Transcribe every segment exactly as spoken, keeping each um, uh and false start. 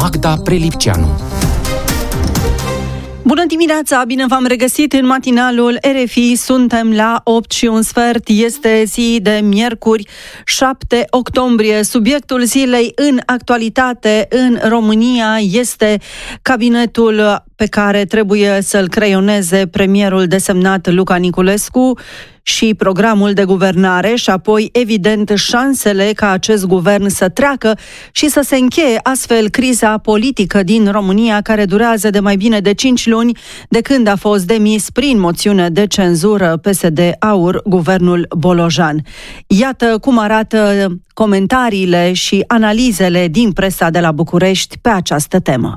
Magda Prelipceanu. Bună dimineața, bine v-am regăsit în matinalul R F I, suntem la opt și un sfert, este zi de miercuri, șapte octombrie. Subiectul zilei în actualitate în România este cabinetul pe care trebuie să-l creioneze premierul desemnat Luca Niculescu și programul de guvernare și apoi, evident, șansele ca acest guvern să treacă și să se încheie astfel criza politică din România, care durează de mai bine de cinci luni de când a fost demis prin moțiune de cenzură P S D-AUR guvernul Bolojan. Iată cum arată comentariile și analizele din presa de la București pe această temă.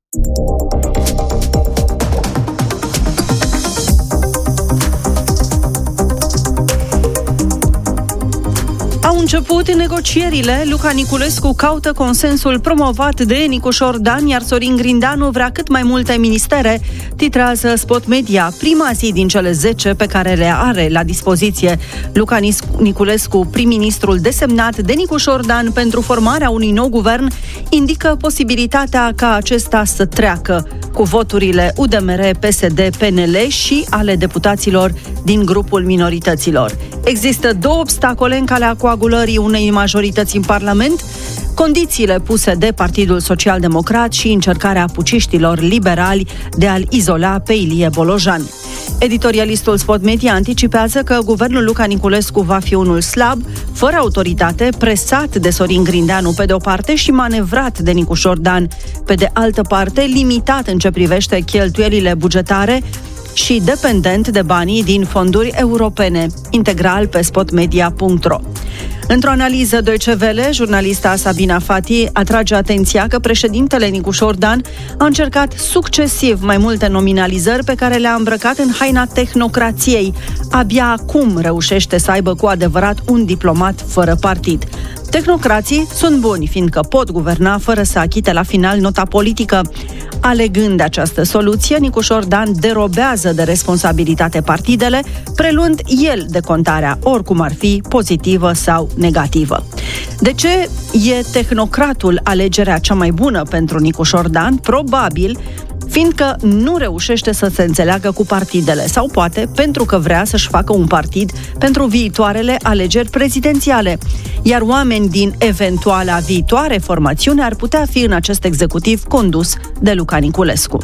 Au început negocierile, Luca Niculescu caută consensul promovat de Nicușor Dan, iar Sorin Grindeanu vrea cât mai multe ministere, titrează Spot Media. Prima zi din cele zece pe care le are la dispoziție Luca Niculescu, prim-ministrul desemnat de Nicușor Dan pentru formarea unui nou guvern, indică posibilitatea ca acesta să treacă cu voturile U D M R, P S D, P N L și ale deputaților din grupul minorităților. Există două obstacole în calea coagulării unei majorități în Parlament: condițiile puse de Partidul Social-Democrat și încercarea puciștilor liberali de a-l izola pe Ilie Bolojan. Editorialistul Spot Media anticipează că guvernul Luca Niculescu va fi unul slab, fără autoritate, presat de Sorin Grindeanu pe de-o parte și manevrat de Nicușor Dan pe de altă parte, limitat în ce privește cheltuielile bugetare și dependent de banii din fonduri europene. Integral pe spotmedia punct ro. Într-o analiză Deutsche Welle, jurnalista Sabina Fati atrage atenția că președintele Nicușor Dan a încercat succesiv mai multe nominalizări pe care le-a îmbrăcat în haina tehnocrației. Abia acum reușește să aibă cu adevărat un diplomat fără partid. Tehnocrații sunt buni, fiindcă pot guverna fără să achite la final nota politică. Alegând această soluție, Nicușor Dan derobează de responsabilitate partidele, preluând el decontarea, oricum ar fi, pozitivă sau negativă. De ce e tehnocratul alegerea cea mai bună pentru Nicușor Dan? Probabil fiindcă nu reușește să se înțeleagă cu partidele, sau poate pentru că vrea să-și facă un partid pentru viitoarele alegeri prezidențiale, iar oameni din eventuala viitoare formațiune ar putea fi în acest executiv condus de Luca Niculescu.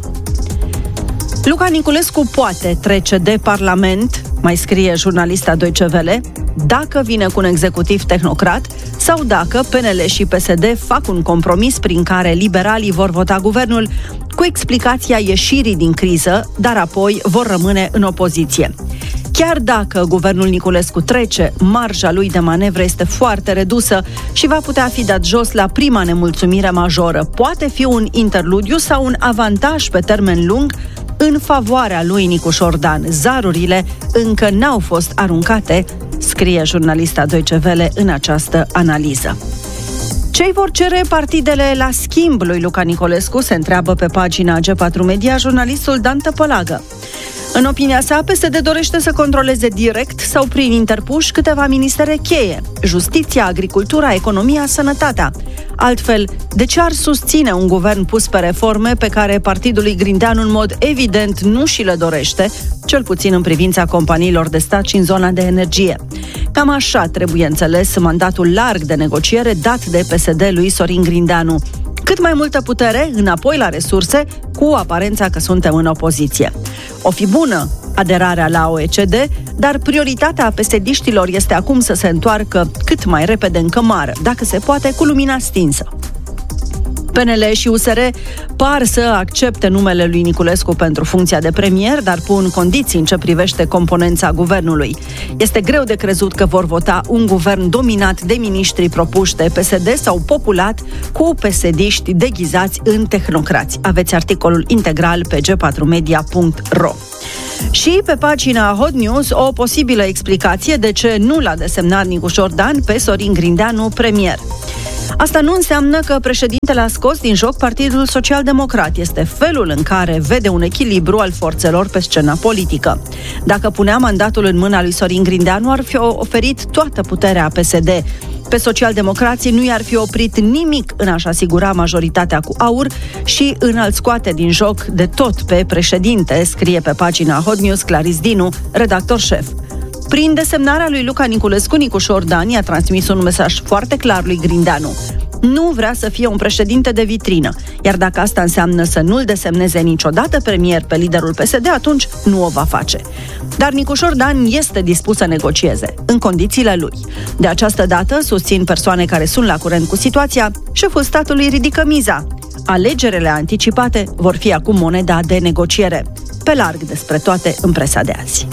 Luca Niculescu poate trece de Parlament, mai scrie jurnalista Deutsche Welle, dacă vine cu un executiv tehnocrat sau dacă P N L și P S D fac un compromis prin care liberalii vor vota guvernul cu explicația ieșirii din criză, dar apoi vor rămâne în opoziție. Chiar dacă guvernul Niculescu trece, marja lui de manevră este foarte redusă și va putea fi dat jos la prima nemulțumire majoră. Poate fi un interludiu sau un avantaj pe termen lung în favoarea lui Nicușor Dan. Zarurile încă n-au fost aruncate, scrie jurnalista Deutsche Welle în această analiză. Ce-i vor cere partidele la schimb lui Luca Niculescu, se întreabă pe pagina G patru Media jurnalistul Dan Tăpălagă. În opinia sa, P S D dorește să controleze direct sau prin interpuși câteva ministere cheie: justiția, agricultura, economia, sănătatea. Altfel, de ce ar susține un guvern pus pe reforme pe care partidul lui Grindeanu în mod evident nu și le dorește, cel puțin în privința companiilor de stat și în zona de energie? Cam așa trebuie înțeles mandatul larg de negociere dat de P S D lui Sorin Grindeanu. Cât mai multă putere, înapoi la resurse, cu aparența că suntem în opoziție. O fi bună aderarea la O E C D, dar prioritatea P S D-știlor este acum să se întoarcă cât mai repede în cămară, dacă se poate, cu lumina stinsă. P N L și U S R par să accepte numele lui Niculescu pentru funcția de premier, dar pun condiții în ce privește componența guvernului. Este greu de crezut că vor vota un guvern dominat de miniștri propuși de P S D sau populat cu P S D-ști deghizați în tehnocrați. Aveți articolul integral pe g patru media punct ro. Și pe pagina Hot News o posibilă explicație de ce nu l-a desemnat Nicușor Dan pe Sorin Grindeanu premier. Asta nu înseamnă că președintele a scos din joc Partidul Social-Democrat. Este felul în care vede un echilibru al forțelor pe scena politică. Dacă punea mandatul în mâna lui Sorin Grindeanu, ar fi oferit toată puterea P S D, Pe socialdemocrații nu i-ar fi oprit nimic în a-și asigura majoritatea cu aur și în a-l scoate din joc de tot pe președinte, scrie pe pagina Hot News Claris Dinu, redactor șef. Prin desemnarea lui Luca Niculescu, Nicușor Dan i-a transmis un mesaj foarte clar lui Grindeanu. Nu vrea să fie un președinte de vitrină, iar dacă asta înseamnă să nu-l desemneze niciodată premier pe liderul P S D, atunci nu o va face. Dar Nicușor Dan este dispus să negocieze, în condițiile lui. De această dată, susțin persoane care sunt la curent cu situația, șeful statului ridică miza. Alegerile anticipate vor fi acum moneda de negociere. Pe larg despre toate în presa de azi.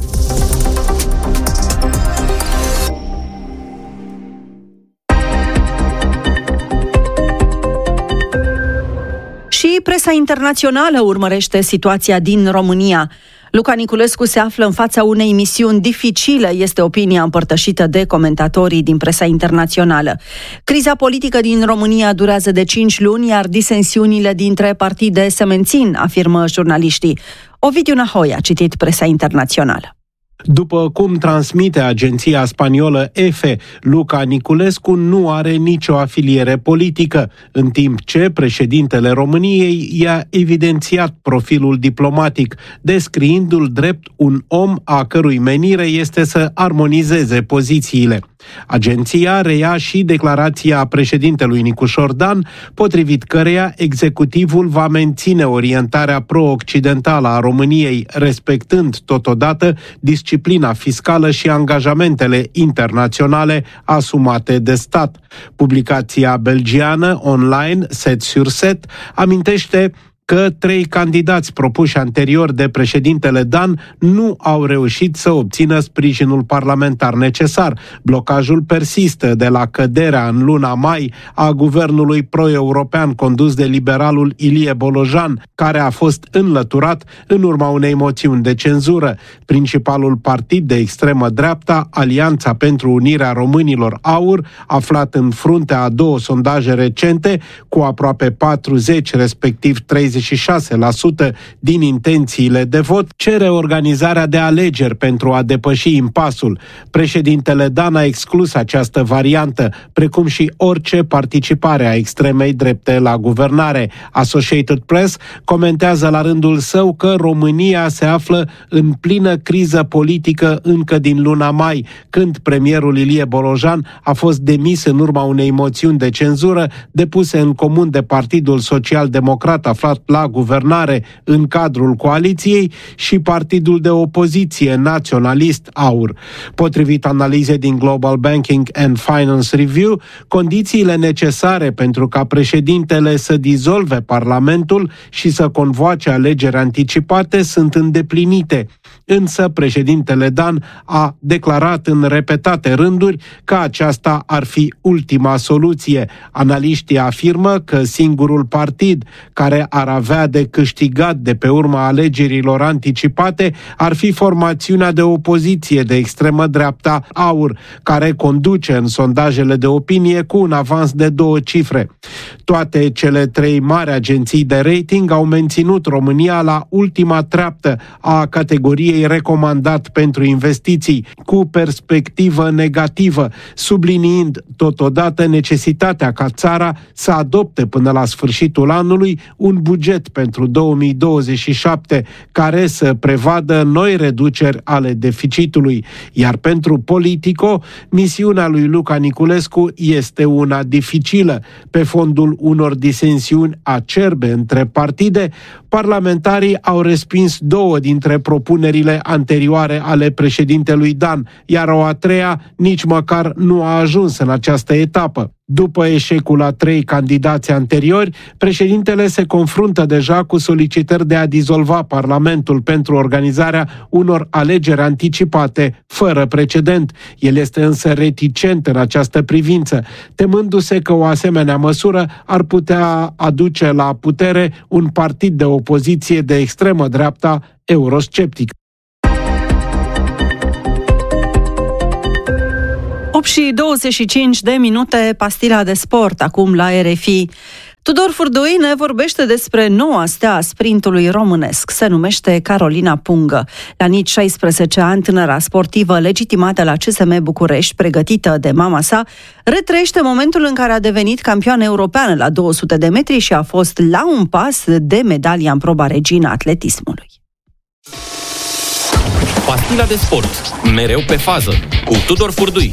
Și presa internațională urmărește situația din România. Luca Niculescu se află în fața unei misiuni dificile, este opinia împărtășită de comentatorii din presa internațională. Criza politică din România durează de cinci luni, iar disensiunile dintre partide se mențin, afirmă jurnaliștii. Ovidiu Nahoi a citit presa internațională. După cum transmite agenția spaniolă E F E, Luca Niculescu nu are nicio afiliere politică, în timp ce președintele României i-a evidențiat profilul diplomatic, descriindu-l drept un om a cărui menire este să armonizeze pozițiile. Agenția reia și declarația președintelui Nicușor Dan, potrivit căreia executivul va menține orientarea pro-occidentală a României, respectând totodată disciplina fiscală și angajamentele internaționale asumate de stat. Publicația belgiană online sept sur șapte amintește că trei candidați propuși anterior de președintele Dan nu au reușit să obțină sprijinul parlamentar necesar. Blocajul persistă de la căderea în luna mai a guvernului pro-european condus de liberalul Ilie Bolojan, care a fost înlăturat în urma unei moțiuni de cenzură. Principalul partid de extremă dreapta, Alianța pentru Unirea Românilor AUR, aflat în fruntea a două sondaje recente, cu aproape patruzeci, respectiv treizeci și șase la sută din intențiile de vot, cere organizarea de alegeri pentru a depăși impasul. Președintele Dan a exclus această variantă, precum și orice participare a extremei drepte la guvernare. Associated Press comentează la rândul său că România se află în plină criză politică încă din luna mai, când premierul Ilie Bolojan a fost demis în urma unei moțiuni de cenzură depuse în comun de Partidul Social-Democrat aflat la guvernare în cadrul coaliției și partidul de opoziție naționalist AUR. Potrivit analizei din Global Banking and Finance Review, condițiile necesare pentru ca președintele să dizolve Parlamentul și să convoace alegeri anticipate sunt îndeplinite. Însă președintele Dan a declarat în repetate rânduri că aceasta ar fi ultima soluție. Analiștii afirmă că singurul partid care ar avea de câștigat de pe urma alegerilor anticipate ar fi formațiunea de opoziție de extremă dreapta AUR, care conduce în sondajele de opinie cu un avans de două cifre. Toate cele trei mari agenții de rating au menținut România la ultima treaptă a categoriei recomandat pentru investiții, cu perspectivă negativă, subliniind totodată necesitatea ca țara să adopte până la sfârșitul anului un buget pentru două mii douăzeci și șapte care să prevadă noi reduceri ale deficitului. Iar pentru Politico, misiunea lui Luca Niculescu este una dificilă. Pe fondul unor disensiuni acerbe între partide, parlamentarii au respins două dintre propunerile anterioare ale președintelui Dan, iar o a treia nici măcar nu a ajuns în această etapă. După eșecul a trei candidați anteriori, președintele se confruntă deja cu solicitări de a dizolva Parlamentul pentru organizarea unor alegeri anticipate, fără precedent. El este însă reticent în această privință, temându-se că o asemenea măsură ar putea aduce la putere un partid de opoziție de extremă dreapta eurosceptic. opt și douăzeci și cinci de minute, pastila de sport, acum la R F I. Tudor Furdui ne vorbește despre noua stea a sprintului românesc. Se numește Carolina Pungă. La nici șaisprezece ani, tânăra sportivă legitimată la C S M București, pregătită de mama sa, retrăiește momentul în care a devenit campioană europeană la două sute de metri și a fost la un pas de medalia în proba regină atletismului. Pastila de sport. Mereu pe fază. Cu Tudor Furdui.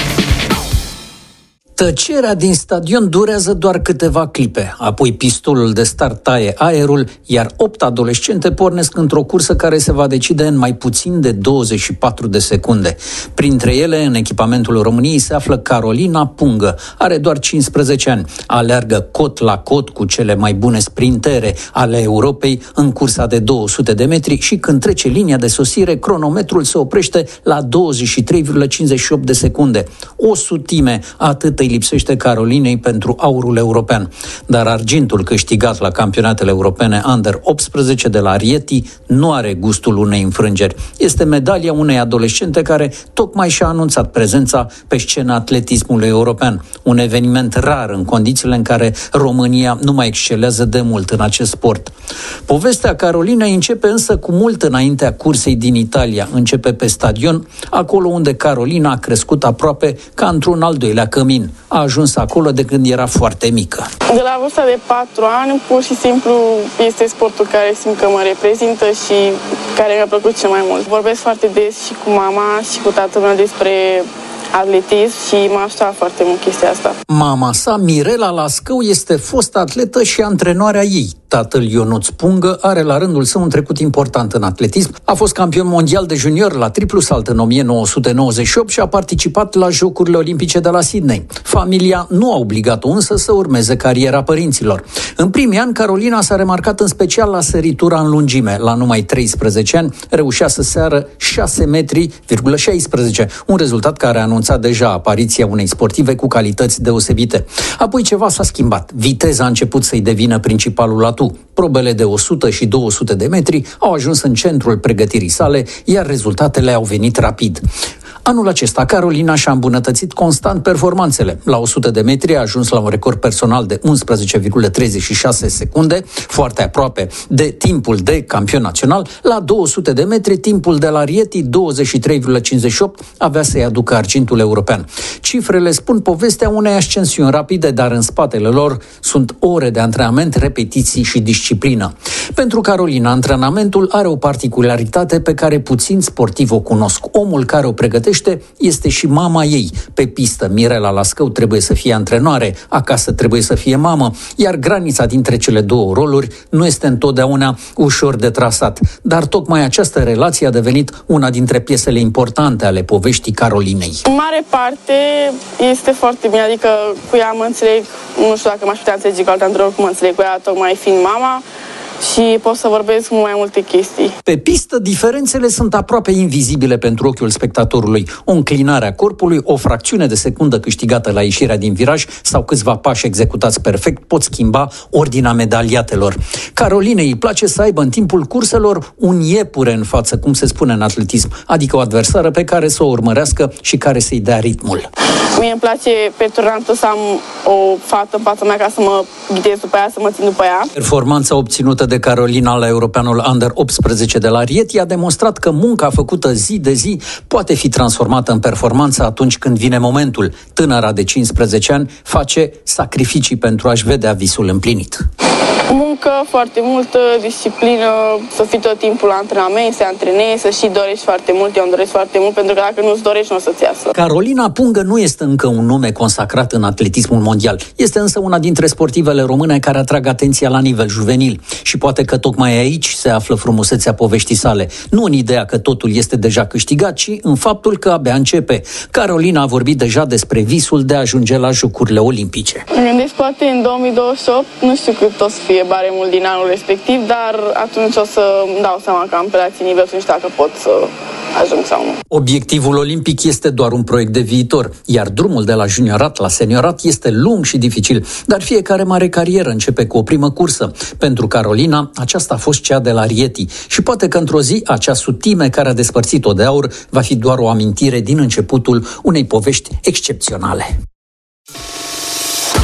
Tăcerea din stadion durează doar câteva clipe, apoi pistolul de start taie aerul, iar opt adolescente pornesc într-o cursă care se va decide în mai puțin de douăzeci și patru de secunde. Printre ele, în echipamentul României se află Carolina Pungă. Are doar cincisprezece ani. Aleargă cot la cot cu cele mai bune sprintere ale Europei în cursa de două sute de metri și când trece linia de sosire, cronometrul se oprește la douăzeci și trei virgulă cincizeci și opt de secunde. O sutime, atât îi lipsește Carolinei pentru aurul european. Dar argintul câștigat la campionatele europene Under optsprezece de la Rieti nu are gustul unei înfrângeri. Este medalia unei adolescente care tocmai și-a anunțat prezența pe scena atletismului european. Un eveniment rar în condițiile în care România nu mai excelează de mult în acest sport. Povestea Carolinei începe însă cu mult înaintea cursei din Italia. Începe pe stadion, acolo unde Carolina a crescut aproape ca într-un al doilea cămin. A ajuns acolo de când era foarte mică. De la vârsta de patru ani, pur și simplu, este sportul care simt că mă reprezintă și care mi-a plăcut cel mai mult. Vorbesc foarte des și cu mama și cu tatăl meu despre atletism și m-a ajutat foarte mult chestia asta. Mama sa, Mirela Lascău, este fostă atletă și antrenoarea ei. Tatăl Ionuț Pungă are la rândul său un trecut important în atletism. A fost campion mondial de junior la triplu salt în o mie nouă sute nouăzeci și opt și a participat la Jocurile Olimpice de la Sydney. Familia nu a obligat-o însă să urmeze cariera părinților. În primii ani, Carolina s-a remarcat în special la săritura în lungime. La numai treisprezece ani, reușea să sară șase metri virgulă șaisprezece, un rezultat care a anunțat deja apariția unei sportive cu calități deosebite. Apoi ceva s-a schimbat. Viteza a început să-i devină principalul atu. Probele de o sută și două sute de metri au ajuns în centrul pregătirii sale, iar rezultatele au venit rapid. Anul acesta, Carolina și-a îmbunătățit constant performanțele. La o sută de metri a ajuns la un record personal de unsprezece virgulă treizeci și șase secunde, foarte aproape de timpul de campion național. La două sute de metri, timpul de la Rieti, douăzeci și trei virgulă cincizeci și opt, avea să-i aducă argintul european. Cifrele spun povestea unei ascensiuni rapide, dar în spatele lor sunt ore de antrenament, repetiții și disciplină. Pentru Carolina, antrenamentul are o particularitate pe care puțini sportivi o cunosc. Omul care o pregătește este și mama ei. Pe pistă, Mirela Lascău trebuie să fie antrenoare, acasă trebuie să fie mamă, iar granița dintre cele două roluri nu este întotdeauna ușor de trasat. Dar tocmai această relație a devenit una dintre piesele importante ale poveștii Carolinei. În mare parte este foarte bine, adică cu ea mă înțeleg, nu știu dacă m-aș putea înțelege cu altă antrenor, cum mă înțeleg cu ea, tocmai fiind mama, și pot să vorbesc cu mai multe chestii. Pe pistă, diferențele sunt aproape invizibile pentru ochiul spectatorului. O înclinare a corpului, o fracțiune de secundă câștigată la ieșirea din viraj sau câțiva pași executați perfect pot schimba ordinea medaliatelor. Carolinei îi place să aibă în timpul curselor un iepure în față, cum se spune în atletism, adică o adversară pe care să o urmărească și care să-i dea ritmul. Mie îmi place pe turnantă să am o fată în fața mea ca să mă ghidez după ea, să mă țin după ea. Performanța obținută de Carolina la europeanul Under optsprezece de la Rieti a demonstrat că munca făcută zi de zi poate fi transformată în performanță atunci când vine momentul. Tânăra de cincisprezece ani face sacrificii pentru a-și vedea visul împlinit. Muncă foarte multă, disciplină, să fii tot timpul la antrenament, să antrenezi, să și dorești foarte mult. Eu îmi doresc foarte mult, pentru că dacă nu-ți dorești, nu o să-ți iasă. Carolina Pungă nu este încă un nume consacrat în atletismul mondial. Este însă una dintre sportivele române care atrag atenția la nivel juvenil. Și poate că tocmai aici se află frumusețea poveștii sale. Nu în ideea că totul este deja câștigat, ci în faptul că abia începe. Carolina a vorbit deja despre visul de a ajunge la Jocurile Olimpice. Mă gândesc poate în două mii douăzeci și opt, nu știu cât o să fie baremul din anul respectiv, dar atunci o să îmi dau seama că am pe la țin nivel și nu știu dacă pot să ajung sau nu. Obiectivul olimpic este doar un proiect de viitor, iar drumul de la juniorat la seniorat este lung și dificil, dar fiecare mare carieră începe cu o primă cursă. Pentru Carolina, aceasta a fost cea de la Rieti și poate că într-o zi acea sutime care a despărțit-o de aur va fi doar o amintire din începutul unei povești excepționale.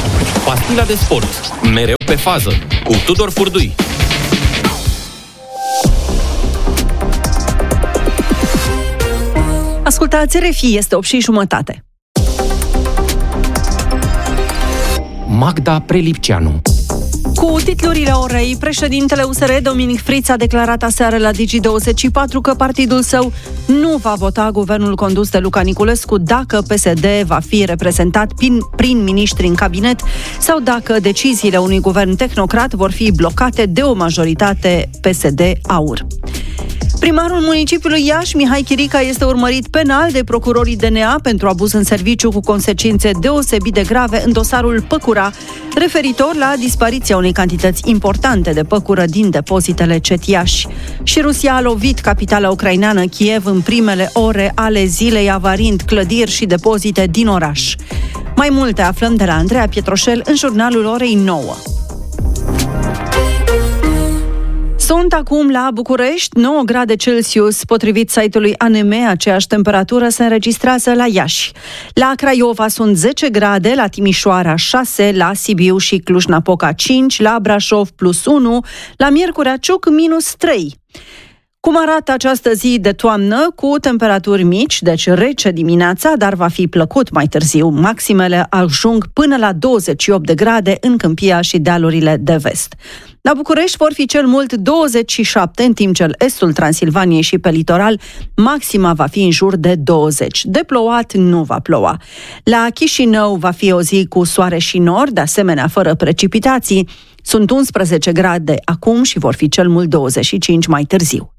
Pastila de sport. Mereu pe fază. Cu Tudor Furdui. Ascultați R F I, este opt și jumătate. Magda Prelipceanu. Cu titlurile orei, președintele U S R, Dominic Friț, a declarat aseară la Digi douăzeci și patru că partidul său nu va vota guvernul condus de Luca Niculescu dacă P S D va fi reprezentat prin, prin miniștri în cabinet sau dacă deciziile unui guvern tehnocrat vor fi blocate de o majoritate P S D-AUR. Primarul municipiului Iași, Mihai Chirica, este urmărit penal de procurorii D N A pentru abuz în serviciu cu consecințe deosebit de grave în dosarul Păcura, referitor la dispariția unei cantități importante de păcură din depozitele C E T Iași. Și Rusia a lovit capitala ucraineană Kiev în primele ore ale zilei, avarind clădiri și depozite din oraș. Mai multe aflăm de la Andreea Pietroșel în jurnalul orei nouă. Sunt acum la București, nouă grade Celsius, potrivit site-ului A N M, aceeași temperatură se înregistrează la Iași. La Craiova sunt zece grade, la Timișoara șase, la Sibiu și Cluj-Napoca cinci, la Brașov plus unu, la Miercurea Ciuc minus trei. Cum arată această zi de toamnă? Cu temperaturi mici, deci rece dimineața, dar va fi plăcut mai târziu. Maximele ajung până la douăzeci și opt de grade în Câmpia și dealurile de vest. La București vor fi cel mult douăzeci și șapte, în timp ce în estul Transilvaniei și pe litoral maxima va fi în jur de douăzeci. De plouat nu va ploua. La Chișinău va fi o zi cu soare și nor, de asemenea fără precipitații. Sunt unsprezece grade acum și vor fi cel mult douăzeci și cinci mai târziu.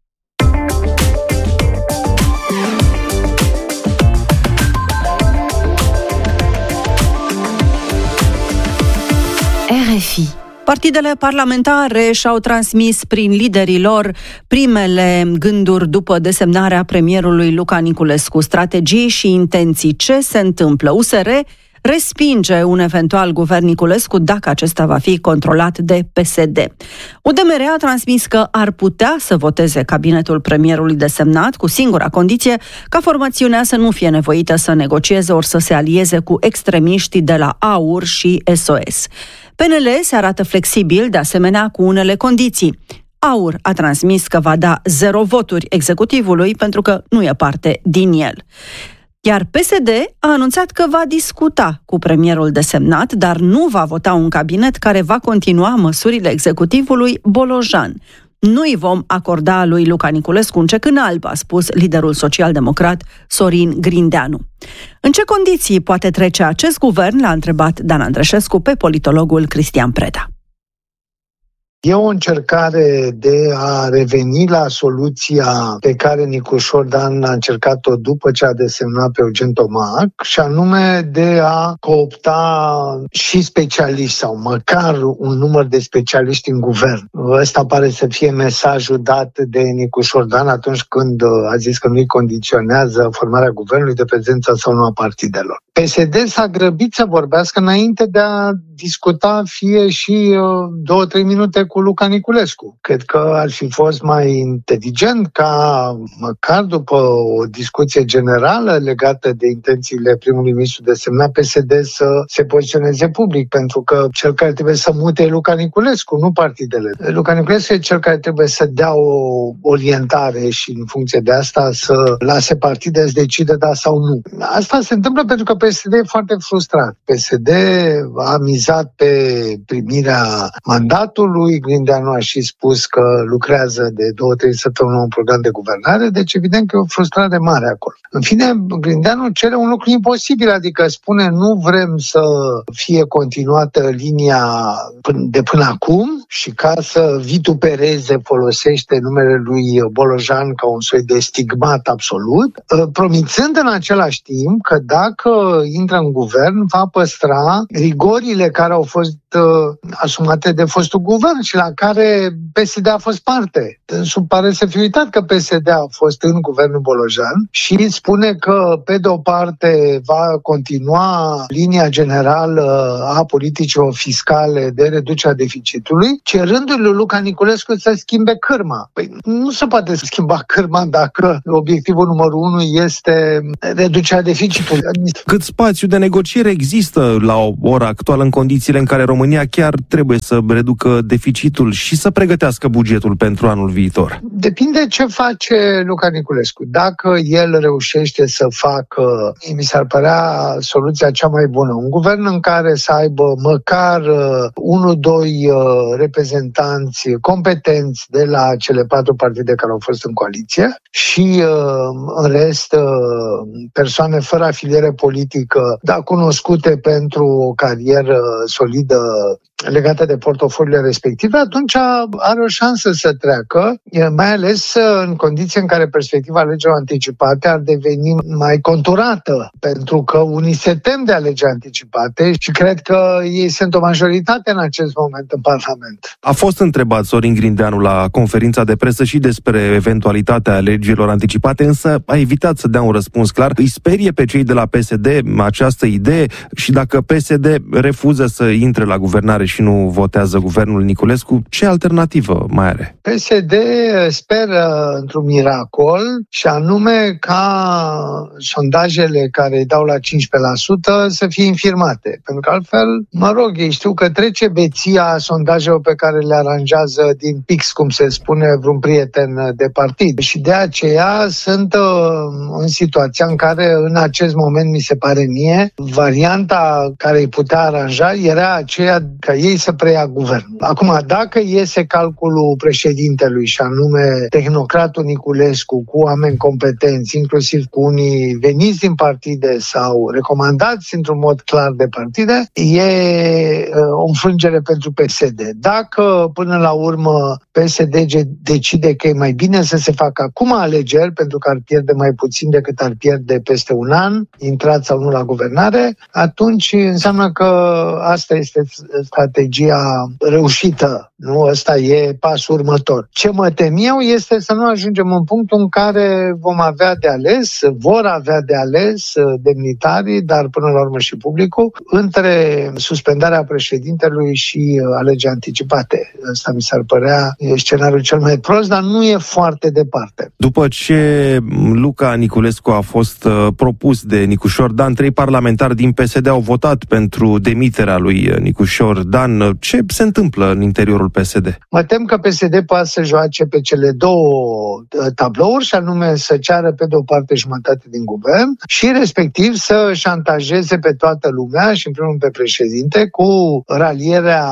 R F I. Partidele parlamentare și-au transmis prin liderii lor primele gânduri după desemnarea premierului Luca Niculescu, strategii și intenții. Ce se întâmplă? U S R respinge un eventual guvern Niculescu dacă acesta va fi controlat de P S D. U D M R a transmis că ar putea să voteze cabinetul premierului desemnat, cu singura condiție ca formațiunea să nu fie nevoită să negocieze ori să se alieze cu extremiștii de la AUR și S O S. P N L se arată flexibil, de asemenea, cu unele condiții. AUR a transmis că va da zero voturi executivului pentru că nu e parte din el. Iar P S D a anunțat că va discuta cu premierul desemnat, dar nu va vota un cabinet care va continua măsurile executivului Bolojan. Nu îi vom acorda lui Luca Niculescu un cec în alb, a spus liderul social-democrat Sorin Grindeanu. În ce condiții poate trece acest guvern, l-a întrebat Dan Andreșescu pe politologul Cristian Preda. E o încercare de a reveni la soluția pe care Nicușor Dan a încercat-o după ce a desemnat pe Eugen Tomac, și anume de a coopta și specialiști sau măcar un număr de specialiști în guvern. Ăsta pare să fie mesajul dat de Nicușor Dan atunci când a zis că nu-i condiționează formarea guvernului de prezența sau nu a partidelor. P S D s-a grăbit să vorbească înainte de a discuta fie și două, trei minute cu Luca Niculescu. Cred că ar fi fost mai inteligent ca, măcar după o discuție generală legată de intențiile primului ministru desemnat, P S D să se poziționeze public, pentru că cel care trebuie să mute e Luca Niculescu, nu partidele. Luca Niculescu e cel care trebuie să dea o orientare și în funcție de asta să lase partide să decide da sau nu. Asta se întâmplă pentru că P S D e foarte frustrat. P S D a mizat pe primirea mandatului, Grindeanu a și spus că lucrează de două, trei săptămâni un program de guvernare, deci evident că e o frustrare mare acolo. În fine, Grindeanu cere un lucru imposibil, adică spune nu vrem să fie continuată linia de până acum și ca să vitupereze folosește numele lui Bolojan ca un soi de stigmat absolut, promițând în același timp că dacă intră în guvern va păstra rigorile care au fost asumate de fostul guvern și la care P S D a fost parte. Dânsul pare să fi uitat că P S D a fost în guvernul Bolojan și spune că, pe de o parte, va continua linia generală a politicilor fiscale de reducerea deficitului, cerându-i lui Luca Niculescu să schimbe cârma. Păi nu se poate schimba cârma dacă obiectivul numărul unu este reducerea deficitului. Cât spațiu de negociere există la ora actuală în condițiile în care România chiar trebuie să reducă deficitul și să pregătească bugetul pentru anul viitor? Depinde ce face Luca Niculescu. Dacă el reușește să facă, mi s-ar părea soluția cea mai bună, un guvern în care să aibă măcar unu, doi reprezentanți competenți de la cele patru partide care au fost în coaliție și în rest persoane fără afiliere politică, dar cunoscute pentru o carieră solidă legată de portofoliile respective, atunci are o șansă să treacă, mai ales în condiții în care perspectiva alegerilor anticipate ar deveni mai conturată, pentru că unii se tem de alegeri anticipate și cred că ei sunt o majoritate în acest moment în Parlament. A fost întrebat Sorin Grindeanu la conferința de presă și despre eventualitatea alegerilor anticipate, însă a evitat să dea un răspuns clar. Îi sperie pe cei de la P S D această idee și dacă P S D refuză să intre la guvernare și nu votează guvernul Niculescu, ce alternativă mai are? P S D speră într-un miracol și anume ca sondajele care îi dau la cincisprezece la sută să fie infirmate. Pentru că altfel, mă rog, ei știu că trece beția sondajelor pe care le aranjează din pix, cum se spune, vreun prieten de partid. Și de aceea sunt în situația în care în acest moment, mi se pare mie, varianta care îi putea aranja era aceea ca ei să preia guvernul. Acum, dacă iese calculul președintelui și anume tehnocratul Niculescu cu oameni competenți, inclusiv cu unii veniți din partide sau recomandați într-un mod clar de partide, e o înfrângere pentru P S D. Dacă până la urmă P S D decide că e mai bine să se facă acum alegeri, pentru că ar pierde mai puțin decât ar pierde peste un an, intrat sau nu la guvernare, atunci înseamnă că asta este strategia reușită. Nu, ăsta e pasul următor. Ce mă tem eu este să nu ajungem în punctul în care vom avea de ales, vor avea de ales demnitarii, dar până la urmă și publicul, între suspendarea președintelui și alegeri anticipate. Asta mi s-ar părea scenariul cel mai prost, dar nu e foarte departe. După ce Luca Niculescu a fost propus de Nicușor Dan, trei parlamentari din P S D au votat pentru demiterea lui Nicușor Dan. Ce se întâmplă în interiorul P S D? Mă tem că P S D poate să joace pe cele două tablouri, și anume să ceară pe de o parte jumătate din guvern și respectiv să șantajeze pe toată lumea și în primul rând pe președinte cu ralierea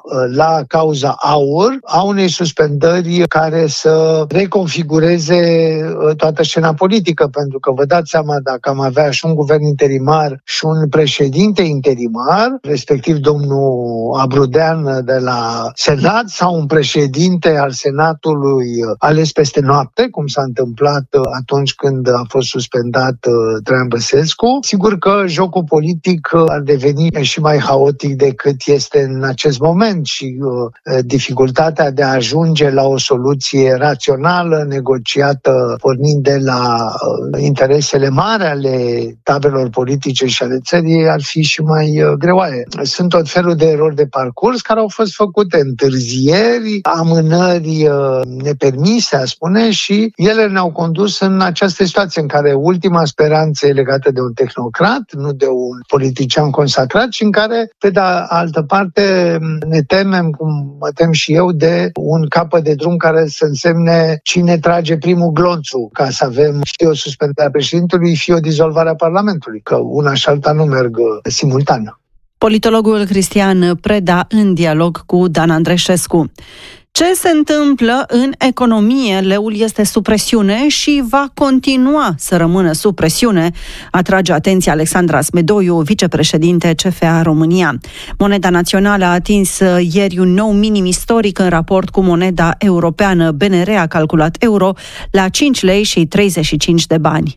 la cauza AUR a unei suspendări care să reconfigureze toată scena politică, pentru că vă dați seama, dacă am avea și un guvern interimar și un președinte interimar, respectiv domnul Abrudean de la Senat sau un președinte al Senatului ales peste noapte, cum s-a întâmplat atunci când a fost suspendat Traian Băsescu, sigur că jocul politic ar deveni și mai haotic decât este în acest moment și uh, dificultatea de a ajunge la o soluție rațională, negociată, pornind de la uh, interesele mari ale tabelor politice și ale țării, ar fi și mai uh, greoaie. Sunt tot felul de erori de parcurs care au fost făcute, întârzieri, amânări uh, nepermise, a spune, și ele ne-au condus în această situație în care ultima speranță e legată de un tehnocrat, nu de un politician consacrat, și în care, pe de altă parte, ne temem, cum mă tem și eu, de un capăt de drum care să însemne cine trage primul glonțul, ca să avem fie o suspendare a președintelui, fie o dizolvare a Parlamentului, că una și alta nu merg simultan. Politologul Cristian Preda în dialog cu Dan Andreșescu. Ce se întâmplă în economie? Leul este sub presiune și va continua să rămână sub presiune, atrage atenția Alexandra Smedoiu, vicepreședinte C F A România. Moneda națională a atins ieri un nou minim istoric în raport cu moneda europeană. B N R a calculat euro la cinci lei și treizeci și cinci de bani.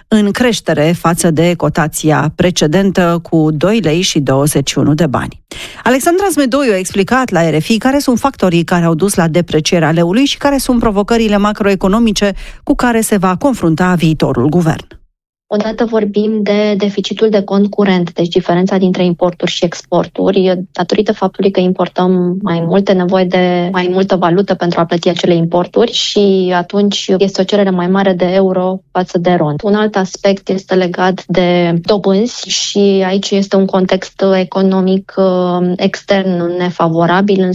în creștere față de cotația precedentă cu doi lei și douăzeci și unu de bani. Alexandra Zmedoiu a explicat la R F I care sunt factorii care au dus la deprecierea leului și care sunt provocările macroeconomice cu care se va confrunta viitorul guvern. Odată vorbim de deficitul de cont curent, deci diferența dintre importuri și exporturi, datorită faptului că importăm mai multe, nevoie de mai multă valută pentru a plăti acele importuri și atunci este o cerere mai mare de euro față de rond. Un alt aspect este legat de dobânzi și aici este un context economic extern nefavorabil,